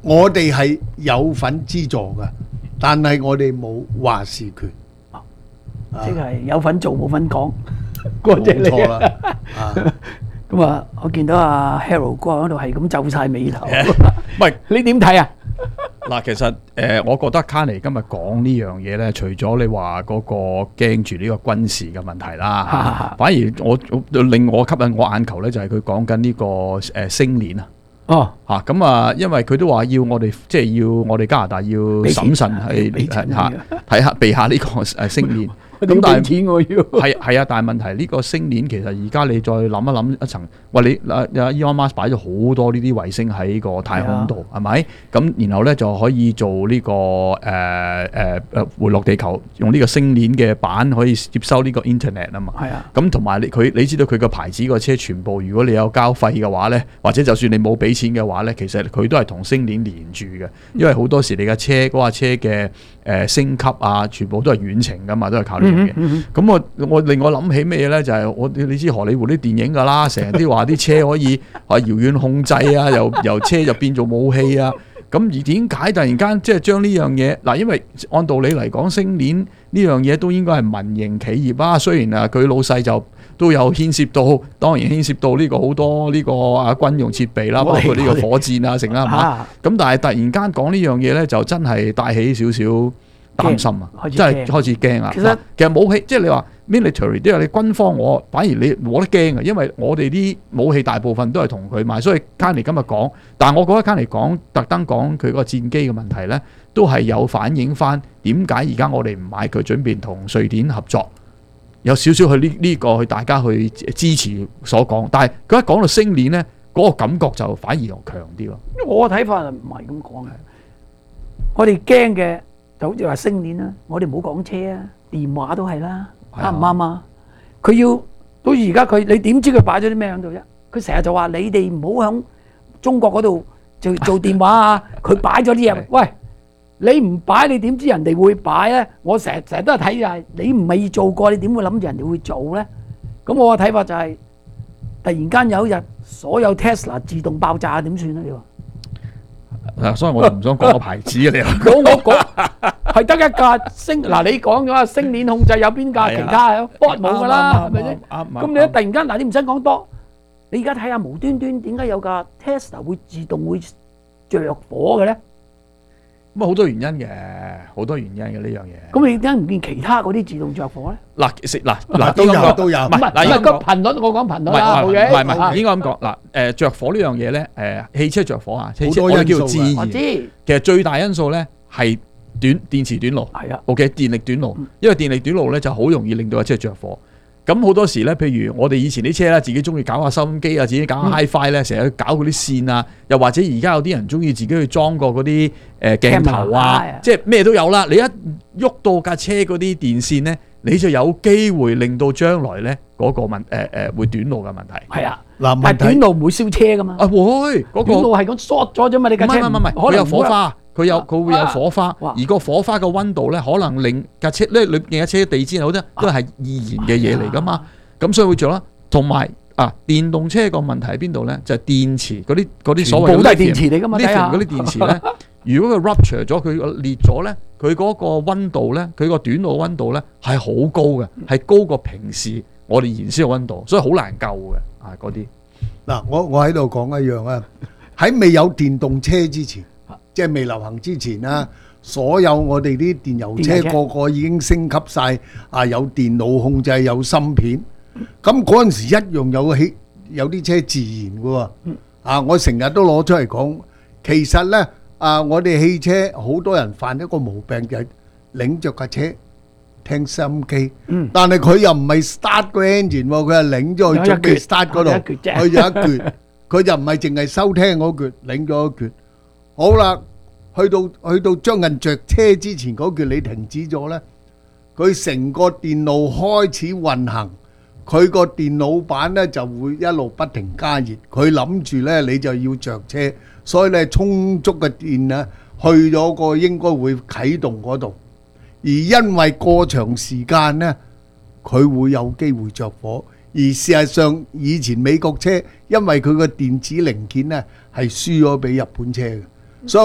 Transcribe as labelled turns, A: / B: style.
A: 我哋係有份資助嘅，但係我哋冇話事權。
B: 即係有份做冇份講，嗰隻
A: 冇錯
B: 嚟。
A: 啦。
B: 咁啊，我見到阿 Harold 哥喺度係咁皺晒眉頭，
C: 唔係
B: 你點睇啊？
C: 嗱，其實我覺得卡尼今日講呢樣嘢咧，除咗你話嗰個驚住呢個軍事嘅問題啦，反而令我吸引我眼球咧，就係佢講緊呢個星鏈啊。
B: 哦，
C: 咁啊，因為佢都話要我哋即係要我哋加拿大要審慎係睇下避下呢個星鏈。咁但係
B: 錢我要
C: 係啊，但係問題呢個星鏈其實而家你再諗一諗一層，喂你Elon Musk 擺咗好多呢啲衛星喺個太空度，係咪？咁然後咧就可以做呢個回落地球，用呢個星鏈嘅板可以接收呢個 internet 啊嘛。
B: 係啊。
C: 咁同埋你知道佢個牌子個車全部，如果你有交費嘅話咧，或者就算你冇俾錢嘅話咧，其實佢都係同星鏈連住嘅，因為好多時你架車嗰架車嘅升級啊，全部都係遠程噶嘛，都係靠呢樣嘢。咁我令我諗起咩咧？就係你知荷里活啲電影噶啦，成日都話啲車可以遙遠控制啊，由車就變做武器啊。咁而點解突然間即係將呢樣嘢嗱？因為按道理嚟講，星鏈呢樣嘢都應該係民營企業啊。雖然啊，佢老細就都有牽涉到，當然牽涉到呢個好多呢個軍用設備啦，包括呢個火箭啊，成啦，係嘛？咁但係突然間講呢樣嘢咧，就真係帶起少少擔心啊！真係開始驚啊！其實武器即係你話 military 都有你軍方，我反而你冇得驚啊，因為我哋啲武器大部分都係同佢買，所以卡尼今日講，但係我覺得卡尼講特登講佢個戰機嘅問題咧，都係有反映翻點解而家我哋唔買佢，準備同瑞典合作，有少少去呢個去大家去支持所講，但係佢一講到星鏈咧，嗰個感覺就反而又強啲咯。
B: 我嘅睇法唔係咁講嘅，我哋驚嘅。就好似話星鏈啦，我哋唔好講車啊，電話都係啦，啱唔啱啊？佢要到而家你點知佢擺咗啲咩喺度啫？佢成日就話你哋唔好響中國嗰度做電話啊！佢擺咗啲嘢，喂，你唔擺你點知人哋會擺咧？我成日都係睇就係你唔係做過，你點會諗住人哋會做咧？咁我嘅睇法就係突然間有一日所有 Tesla 自動爆炸點算咧？你話？
C: 所以我就唔想講個牌子啊！你
B: 我講係得一架星嗱，你講咗啊，星鏈控制有邊架？其他係 Ford 冇噶啦，係咪先？咁你一突然間嗱，你唔使講多，你而家睇下無端端點解有架 Tesla 會自動會着火嘅咧？
C: 咁啊好多原因嘅，好多原因嘅呢樣嘢。
B: 咁你點解唔見其他嗰啲自動着火咧？
C: 嗱
A: 都有，
B: 唔係個頻率，我講頻率啦，
C: 唔係應該咁講嗱。着火呢樣嘢咧，汽車着火啊，汽車我哋叫做自燃。
B: 我知，
C: 其實最大因素咧係電池短路。
B: 係啊
C: ，OK， 電力短路，因為電力短路咧就好容易令到架車着火。咁好多時咧，譬如我哋以前啲車啦，自己中意搞下收音機啊，自己搞下 HiFi 咧，成日搞嗰啲線啊，又或者而家有啲人中意自己去裝個嗰啲鏡頭啊，即係咩都有啦。你一喐到架車嗰啲電線咧，你就有機會令到將來咧嗰個會短路嘅問題。
B: 係啊，但係短路唔會燒車噶嘛。
C: 會嗰個
B: 短路係咁 short 咗啫嘛，你架車
C: 唔係，佢有火花。佢會有火花，而個火花嘅溫度咧，可能令架車咧裏邊嘅車地氈好多都係易燃嘅嘢嚟噶嘛，咁所以會做啦。同埋電動車個問題喺邊度咧？就係電池嗰啲所謂
B: 全部都係電池嚟噶嘛，
C: 嗰啲電池咧，如果佢 rupture 咗，佢裂咗咧，佢嗰個溫度咧，佢個短路溫度咧係好高嘅，係高過平時我哋燃燒嘅溫度，所以好難救嘅嗰啲。
A: 嗱，我喺度講一樣啊，喺未有電動車之前。即係未流行之前啊，所有我哋啲電油車個個已經升級晒，有電腦控制，有芯片。咁嗰陣時一樣有啲車自燃嘅喎。我成日都攞出嚟講，其實呢，我哋汽車好多人犯一個毛病就係擰着架車聽收音機，但係佢又唔係 start 個 engine 喎，佢係擰咗去準備 start 嗰度，佢有一橛，佢就唔係淨係收聽嗰橛，擰咗一橛。好啦，去到將近着車之前嗰橛你停止咗呢，佢成個電路開始運行，佢個電腦板呢就會一路不停加熱，佢諗住呢你就要着車，所以呢充足嘅電呢去咗個應該會啟動嗰度，而因為過長時間呢，佢會有機會着火，而事實上以前美國車因為佢個電子零件呢係輸咗俾日本車嘅。